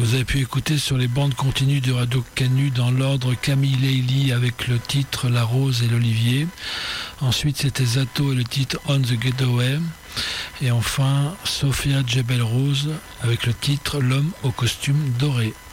Vous avez pu écouter sur les bandes continues du Radio Canu dans l'ordre Camille Leili avec le titre La Rose et l'Olivier. Ensuite c'était Zato et le titre On the Getaway. Et enfin Sophia Jebel Rose avec le titre L'homme au costume doré.